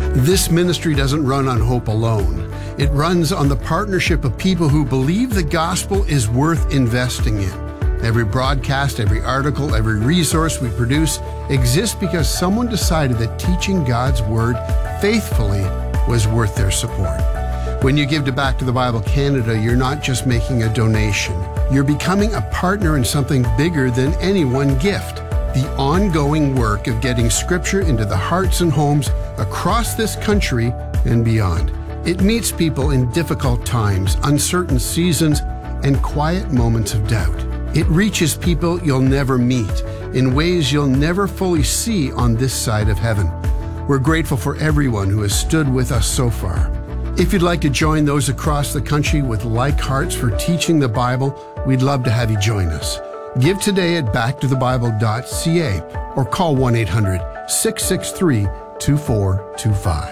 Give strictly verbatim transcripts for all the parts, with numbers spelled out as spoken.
This ministry doesn't run on hope alone. It runs on the partnership of people who believe the gospel is worth investing in. Every broadcast, every article, every resource we produce exists because someone decided that teaching God's Word faithfully was worth their support. When you give to Back to the Bible Canada, you're not just making a donation. You're becoming a partner in something bigger than any one gift. The ongoing work of getting Scripture into the hearts and homes across this country and beyond. It meets people in difficult times, uncertain seasons, and quiet moments of doubt. It reaches people you'll never meet in ways you'll never fully see on this side of heaven. We're grateful for everyone who has stood with us so far. If you'd like to join those across the country with like hearts for teaching the Bible, we'd love to have you join us. Give today at back to the bible dot c a or call one eight hundred, six six three, two four two five.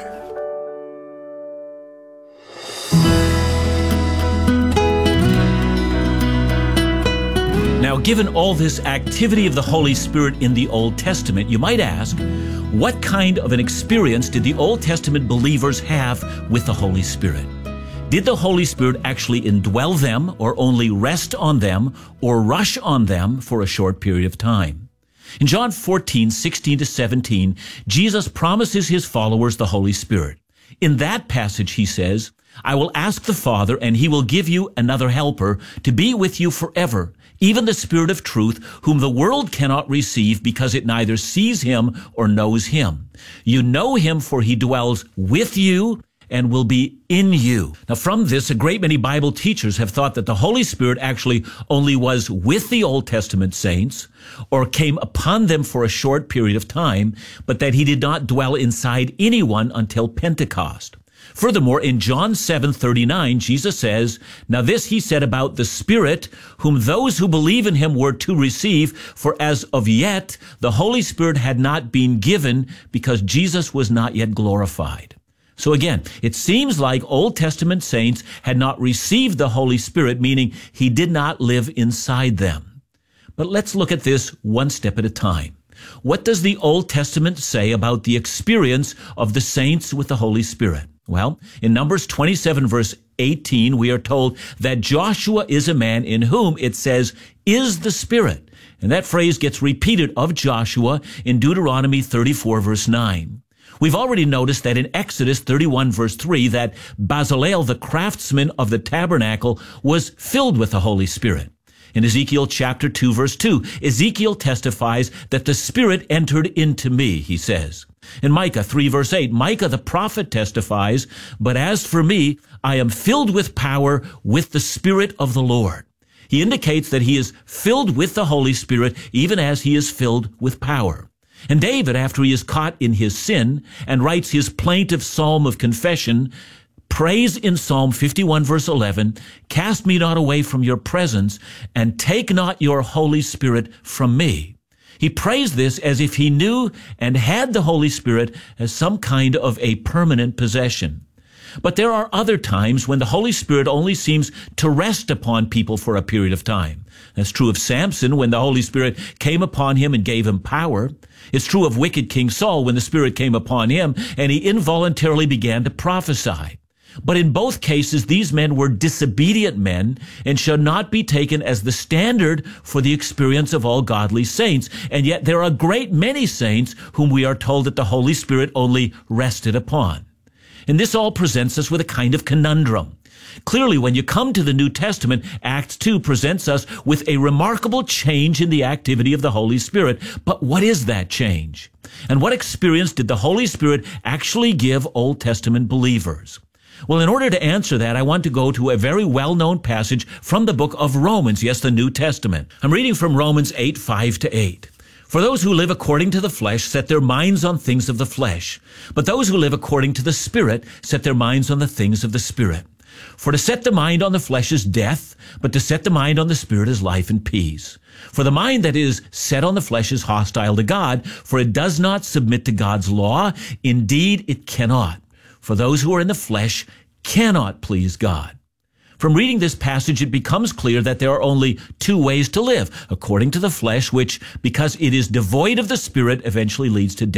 Now, given all this activity of the Holy Spirit in the Old Testament, you might ask, what kind of an experience did the Old Testament believers have with the Holy Spirit? Did the Holy Spirit actually indwell them, or only rest on them, or rush on them for a short period of time? In John fourteen, sixteen to seventeen, Jesus promises his followers the Holy Spirit. In that passage, he says, I will ask the Father, and he will give you another helper to be with you forever, even the Spirit of truth, whom the world cannot receive because it neither sees him or knows him. You know him, for he dwells with you and will be in you. Now, from this, a great many Bible teachers have thought that the Holy Spirit actually only was with the Old Testament saints or came upon them for a short period of time, but that he did not dwell inside anyone until Pentecost. Furthermore, in John seven thirty-nine, Jesus says, Now this he said about the Spirit, whom those who believe in him were to receive, for as of yet the Holy Spirit had not been given, because Jesus was not yet glorified. So again, it seems like Old Testament saints had not received the Holy Spirit, meaning he did not live inside them. But let's look at this one step at a time. What does the Old Testament say about the experience of the saints with the Holy Spirit? Well, in Numbers twenty-seven, verse eighteen, we are told that Joshua is a man in whom, it says, is the Spirit. And that phrase gets repeated of Joshua in Deuteronomy thirty-four, verse nine. We've already noticed that in Exodus thirty-one, verse three, that Bezalel, the craftsman of the tabernacle, was filled with the Holy Spirit. In Ezekiel chapter two, verse two, Ezekiel testifies that the Spirit entered into me, he says. In Micah three, verse eight, Micah the prophet testifies, But as for me, I am filled with power with the Spirit of the Lord. He indicates that he is filled with the Holy Spirit even as he is filled with power. And David, after he is caught in his sin and writes his plaintive psalm of confession, prays in Psalm fifty-one, verse eleven, Cast me not away from your presence, and take not your Holy Spirit from me. He prays this as if he knew and had the Holy Spirit as some kind of a permanent possession. But there are other times when the Holy Spirit only seems to rest upon people for a period of time. That's true of Samson when the Holy Spirit came upon him and gave him power. It's true of wicked King Saul when the Spirit came upon him and he involuntarily began to prophesy. But in both cases, these men were disobedient men and should not be taken as the standard for the experience of all godly saints. And yet there are a great many saints whom we are told that the Holy Spirit only rested upon. And this all presents us with a kind of conundrum. Clearly, when you come to the New Testament, Acts two presents us with a remarkable change in the activity of the Holy Spirit. But what is that change? And what experience did the Holy Spirit actually give Old Testament believers? Well, in order to answer that, I want to go to a very well-known passage from the book of Romans, yes, the New Testament. I'm reading from Romans eight, five to eight. For those who live according to the flesh set their minds on things of the flesh, but those who live according to the Spirit set their minds on the things of the Spirit. For to set the mind on the flesh is death, but to set the mind on the Spirit is life and peace. For the mind that is set on the flesh is hostile to God, for it does not submit to God's law. Indeed, it cannot. For those who are in the flesh cannot please God. From reading this passage, it becomes clear that there are only two ways to live, according to the flesh, which, because it is devoid of the Spirit, eventually leads to death.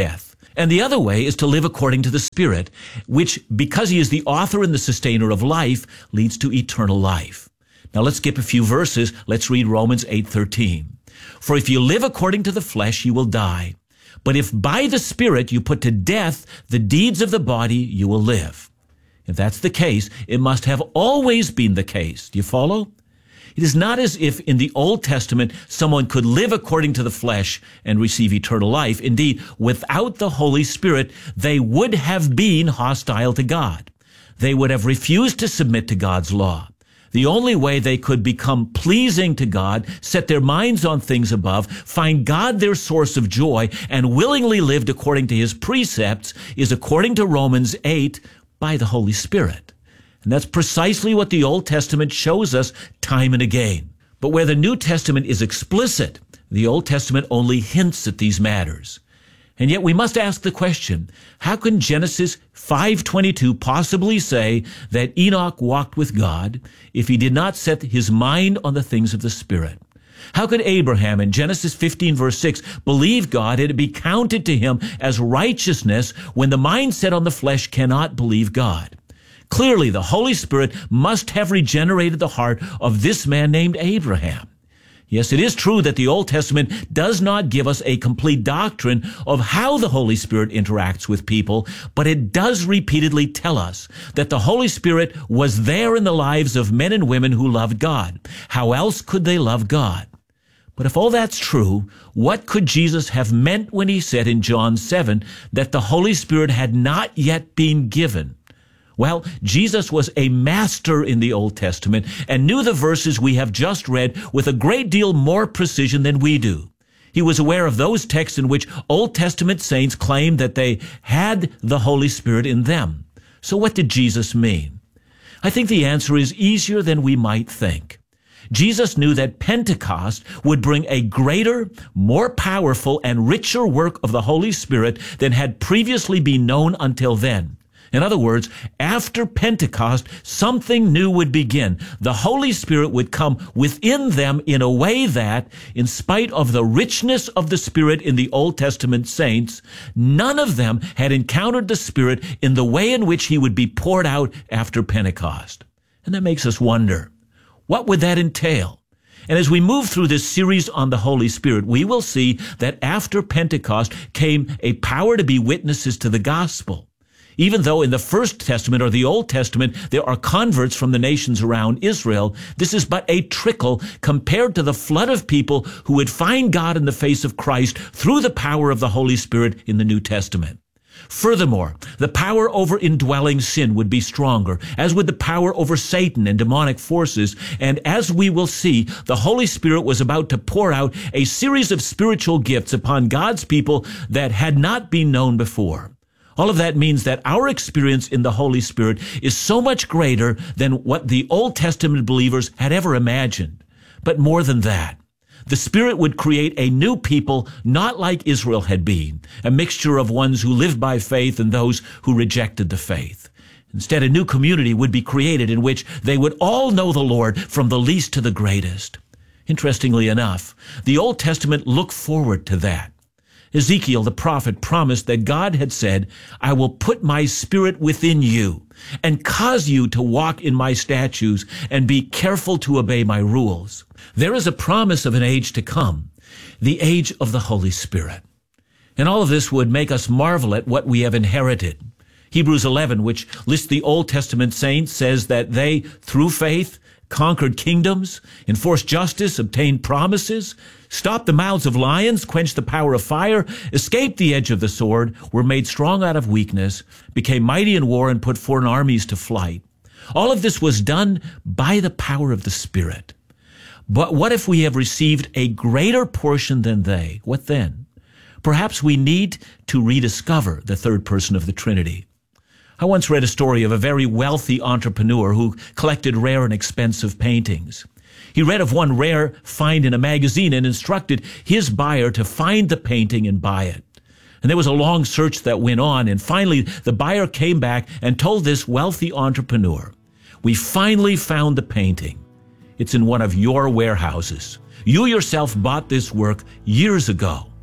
And the other way is to live according to the Spirit, which, because he is the author and the sustainer of life, leads to eternal life. Now let's skip a few verses. Let's read Romans eight thirteen. For if you live according to the flesh, you will die. But if by the Spirit you put to death the deeds of the body, you will live. If that's the case, it must have always been the case. Do you follow? It is not as if in the Old Testament someone could live according to the flesh and receive eternal life. Indeed, without the Holy Spirit, they would have been hostile to God. They would have refused to submit to God's law. The only way they could become pleasing to God, set their minds on things above, find God their source of joy, and willingly lived according to his precepts is, according to Romans eight, by the Holy Spirit. And that's precisely what the Old Testament shows us time and again. But where the New Testament is explicit, the Old Testament only hints at these matters. And yet we must ask the question, how can Genesis five twenty-two possibly say that Enoch walked with God if he did not set his mind on the things of the Spirit? How could Abraham in Genesis fifteen verse six believe God and it be counted to him as righteousness when the mind set on the flesh cannot believe God? Clearly, the Holy Spirit must have regenerated the heart of this man named Abraham. Yes, it is true that the Old Testament does not give us a complete doctrine of how the Holy Spirit interacts with people, but it does repeatedly tell us that the Holy Spirit was there in the lives of men and women who loved God. How else could they love God? But if all that's true, what could Jesus have meant when he said in John seven that the Holy Spirit had not yet been given? Well, Jesus was a master in the Old Testament and knew the verses we have just read with a great deal more precision than we do. He was aware of those texts in which Old Testament saints claimed that they had the Holy Spirit in them. So what did Jesus mean? I think the answer is easier than we might think. Jesus knew that Pentecost would bring a greater, more powerful, and richer work of the Holy Spirit than had previously been known until then. In other words, after Pentecost, something new would begin. The Holy Spirit would come within them in a way that, in spite of the richness of the Spirit in the Old Testament saints, none of them had encountered the Spirit in the way in which he would be poured out after Pentecost. And that makes us wonder, what would that entail? And as we move through this series on the Holy Spirit, we will see that after Pentecost came a power to be witnesses to the gospel. Even though in the First Testament or the Old Testament there are converts from the nations around Israel, this is but a trickle compared to the flood of people who would find God in the face of Christ through the power of the Holy Spirit in the New Testament. Furthermore, the power over indwelling sin would be stronger, as would the power over Satan and demonic forces. And as we will see, the Holy Spirit was about to pour out a series of spiritual gifts upon God's people that had not been known before. All of that means that our experience in the Holy Spirit is so much greater than what the Old Testament believers had ever imagined. But more than that, the Spirit would create a new people not like Israel had been, a mixture of ones who lived by faith and those who rejected the faith. Instead, a new community would be created in which they would all know the Lord from the least to the greatest. Interestingly enough, the Old Testament looked forward to that. Ezekiel the prophet promised that God had said, I will put my Spirit within you and cause you to walk in my statutes and be careful to obey my rules. There is a promise of an age to come, the age of the Holy Spirit. And all of this would make us marvel at what we have inherited. Hebrews eleven, which lists the Old Testament saints, says that they, through faith, conquered kingdoms, enforced justice, obtained promises, stopped the mouths of lions, quenched the power of fire, escaped the edge of the sword, were made strong out of weakness, became mighty in war, and put foreign armies to flight. All of this was done by the power of the Spirit. But what if we have received a greater portion than they? What then? Perhaps we need to rediscover the third person of the Trinity. I once read a story of a very wealthy entrepreneur who collected rare and expensive paintings. He read of one rare find in a magazine and instructed his buyer to find the painting and buy it. And there was a long search that went on, and finally the buyer came back and told this wealthy entrepreneur, we finally found the painting. It's in one of your warehouses. You yourself bought this work years ago.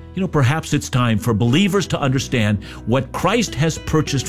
You know, perhaps it's time for believers to understand what Christ has purchased